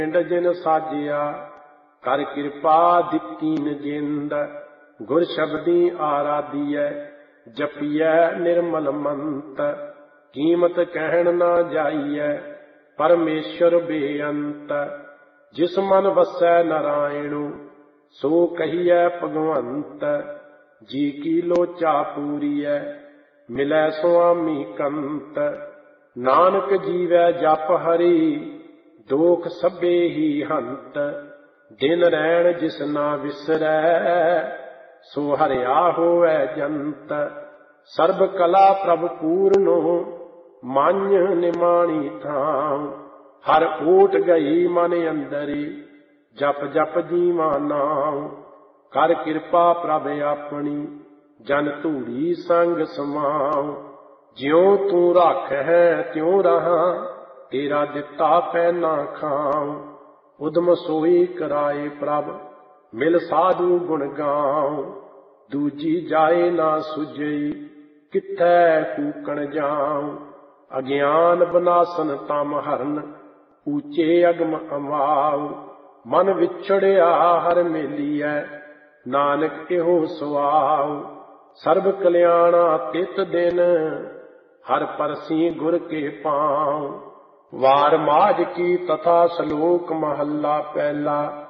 ਪਿੰਡ ਜਿਨ ਸਾਜਿਆ ਕਰ ਕਿਰਪਾ ਦਿੱਤੀ ਨਜਿੰਦ। ਗੁਰ ਸ਼ਬਦੀ ਆਰਾਧੀਐ ਜਪੀਐ ਨਿਰਮਲ ਮੰਤ। ਕੀਮਤ ਕਹਿਣ ਨਾ ਜਾਈਐ ਪਰਮੇਸ਼ਰ ਬੇਅੰਤ। ਜਿਸ ਮਨ ਵਸੈ ਨਾਰਾਇਣੁ ਸੋ ਕਹੀਐ ਭਗਵੰਤ। ਜੀ ਕੀ ਲੋਚਾ ਪੂਰੀਐ ਮਿਲੈ ਸੁਆਮੀ ਕੰਤ। ਨਾਨਕ ਜੀਵੈ ਜਪ ਹਰੀ ਦੋਖ ਸਭੇ ਹੀ ਹੰਤ। ਦਿਨ ਰੈਣ ਜਿਸ ਨਾ ਵਿਸਰੈ ਸੋ ਹਰਿਆ ਹੋਵੈ ਜੰਤ। ਸਰਬ ਕਲਾ ਪ੍ਰਭ ਪੂਰਨੋ ਮਾਝ ਨਿਮਾਣੀ ਥਾਂ। ਹਰ ਓਟ ਗਈ ਮਨ ਅੰਦਰੀ ਜਪ ਜਪ ਜੀਵਾ ਨਾਮ। ਕਰ ਕਿਰਪਾ ਪ੍ਰਭ ਆਪਣੀ ਜਨ ਧੂੜੀ ਸੰਗ ਸਮਾਉ। ਜਿਉ ਤੂੰ ਰਾਖੈ ਤਿਉ ਰਹਾ ਤੇਰਾ ਦਿੱਤਾ ਪੈ ਨਾ ਖਾਉ। ਉਦਮ ਸੋਈ ਕਰਾਏ ਪ੍ਰਭ ਮਿਲ ਸਾਧੂ ਗੁਣ ਗਾਉ। ਦੂਜੀ ਜਾਏ ਨਾ ਸੁਝਈ ਕਿਥੈ ਕੂਕਣ ਜਾਉ। ਅਗਿਆਨ ਬਨਾਸਨ ਤਮ ਹਰਨ ਊਚੇ ਅਗਮ ਅਮਾਉ। ਮਨ ਵਿਛੜਿਆ ਹਰ ਮੇਲੀਐ ਨਾਨਕ ਇਹੋ ਸੁਆਉ। ਸਰਬ ਕਲਿਆਣਾ ਤਿਤ ਦਿਨ ਹਰ ਪਰਸੀ ਗੁਰ ਕੇ ਪਾਉ। ਵਾਰ ਮਾਝ ਕੀ ਤਥਾ ਸਲੋਕ ਮਹੱਲਾ ਪਹਿਲਾ।